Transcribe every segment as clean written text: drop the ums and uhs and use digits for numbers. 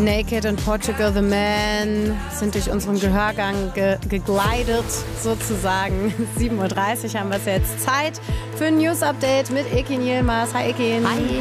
Naked in Portugal, The Man sind durch unseren Gehörgang gegleitet, sozusagen. 7:30 Uhr haben wir es jetzt. Zeit für ein News-Update mit Ekin Yilmaz. Hi Ekin. Hi.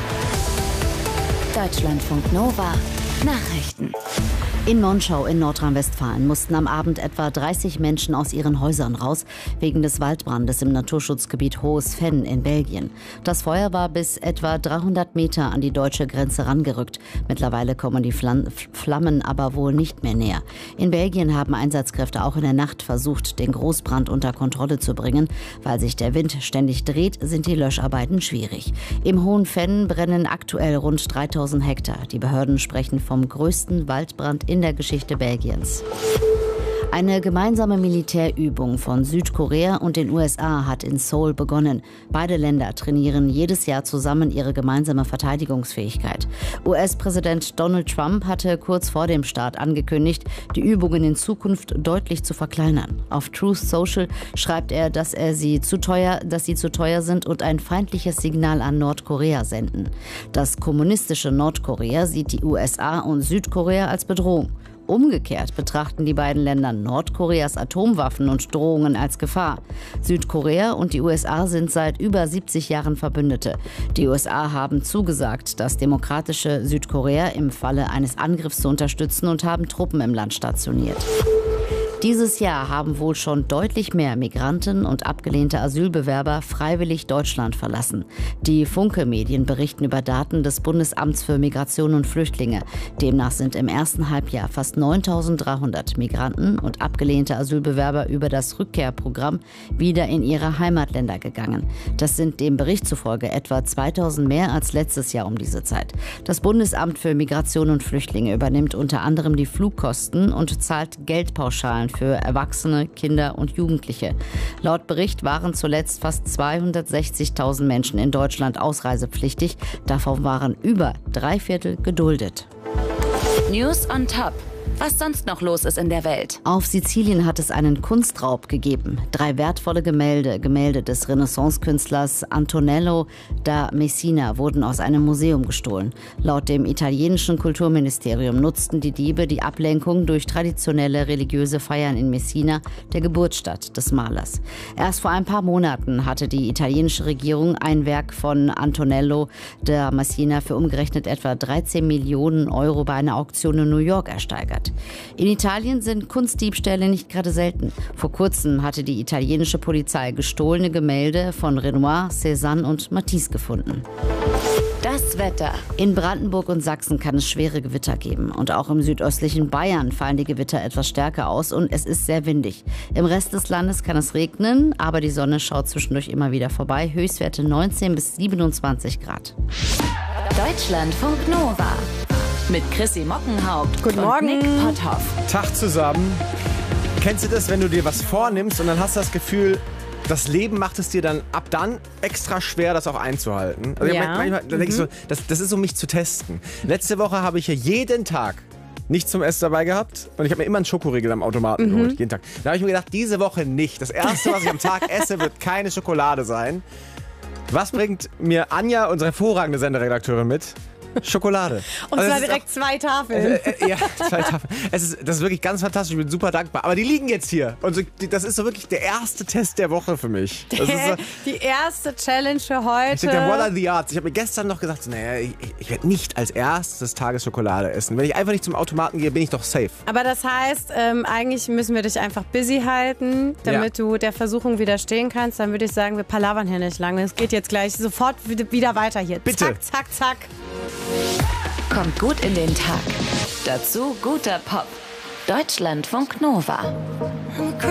Deutschlandfunk Nova. Nachrichten. In Monschau in Nordrhein-Westfalen mussten am Abend etwa 30 Menschen aus ihren Häusern raus, wegen des Waldbrandes im Naturschutzgebiet Hohes Venn in Belgien. Das Feuer war bis etwa 300 Meter an die deutsche Grenze rangerückt. Mittlerweile kommen die Flammen aber wohl nicht mehr näher. In Belgien haben Einsatzkräfte auch in der Nacht versucht, den Großbrand unter Kontrolle zu bringen. Weil sich der Wind ständig dreht, sind die Löscharbeiten schwierig. Im Hohen Venn brennen aktuell rund 3000 Hektar. Die Behörden sprechen vom größten Waldbrand in der Geschichte Belgiens. Eine gemeinsame Militärübung von Südkorea und den USA hat in Seoul begonnen. Beide Länder trainieren jedes Jahr zusammen ihre gemeinsame Verteidigungsfähigkeit. US-Präsident Donald Trump hatte kurz vor dem Start angekündigt, die Übungen in Zukunft deutlich zu verkleinern. Auf Truth Social schreibt er, dass sie zu teuer sind und ein feindliches Signal an Nordkorea senden. Das kommunistische Nordkorea sieht die USA und Südkorea als Bedrohung. Umgekehrt betrachten die beiden Länder Nordkoreas Atomwaffen und Drohungen als Gefahr. Südkorea und die USA sind seit über 70 Jahren Verbündete. Die USA haben zugesagt, das demokratische Südkorea im Falle eines Angriffs zu unterstützen und haben Truppen im Land stationiert. Dieses Jahr haben wohl schon deutlich mehr Migranten und abgelehnte Asylbewerber freiwillig Deutschland verlassen. Die Funke-Medien berichten über Daten des Bundesamts für Migration und Flüchtlinge. Demnach sind im ersten Halbjahr fast 9.300 Migranten und abgelehnte Asylbewerber über das Rückkehrprogramm wieder in ihre Heimatländer gegangen. Das sind dem Bericht zufolge etwa 2.000 mehr als letztes Jahr um diese Zeit. Das Bundesamt für Migration und Flüchtlinge übernimmt unter anderem die Flugkosten und zahlt Geldpauschalen für Erwachsene, Kinder und Jugendliche. Laut Bericht waren zuletzt fast 260.000 Menschen in Deutschland ausreisepflichtig. Davon waren über 3/4 geduldet. News on Top. Was sonst noch los ist in der Welt. Auf Sizilien hat es einen Kunstraub gegeben. 3 wertvolle Gemälde des Renaissance-Künstlers Antonello da Messina wurden aus einem Museum gestohlen. Laut dem italienischen Kulturministerium nutzten die Diebe die Ablenkung durch traditionelle religiöse Feiern in Messina, der Geburtsstadt des Malers. Erst vor ein paar Monaten hatte die italienische Regierung ein Werk von Antonello da Messina für umgerechnet etwa 13 Millionen Euro bei einer Auktion in New York ersteigert. In Italien sind Kunstdiebstähle nicht gerade selten. Vor kurzem hatte die italienische Polizei gestohlene Gemälde von Renoir, Cézanne und Matisse gefunden. Das Wetter. In Brandenburg und Sachsen kann es schwere Gewitter geben. Und auch im südöstlichen Bayern fallen die Gewitter etwas stärker aus und es ist sehr windig. Im Rest des Landes kann es regnen, aber die Sonne schaut zwischendurch immer wieder vorbei. Höchstwerte 19 bis 27 Grad. Deutschlandfunk Nova. Mit Chrissy Mockenhaupt Guten und Morgen. Nick Potthoff. Tag zusammen. Kennst du das, wenn du dir was vornimmst und dann hast du das Gefühl, das Leben macht es dir dann ab dann extra schwer, das auch einzuhalten? Also Ja. manchmal denke ich so, das ist, um mich zu testen. Letzte Woche habe ich ja jeden Tag nichts zum Essen dabei gehabt und ich habe mir immer einen Schokoriegel am Automaten geholt, jeden Tag. Da habe ich mir gedacht, diese Woche nicht. Das Erste, was ich am Tag esse, wird keine Schokolade sein. Was bringt mir Anja, unsere hervorragende Senderedakteurin, mit? Schokolade. Und Also zwar es ist direkt 2 Tafeln. ja, 2 Tafeln. Das ist wirklich ganz fantastisch. Ich bin super dankbar. Aber die liegen jetzt hier. Und so, das ist so wirklich der erste Test der Woche für mich. Das ist so, Die erste Challenge für ich denke, what heute. are the odds? Ich habe mir gestern noch gesagt, naja, ich werde nicht als erstes Tages Schokolade essen. Wenn ich einfach nicht zum Automaten gehe, bin ich doch safe. Aber das heißt, eigentlich müssen wir dich einfach busy halten, damit du der Versuchung widerstehen kannst. Dann würde ich sagen, wir palavern hier nicht lange. Es geht jetzt gleich sofort wieder weiter hier. Bitte. Zack, zack, zack. Kommt gut in den Tag. Dazu guter Pop. Deutschlandfunk Nova.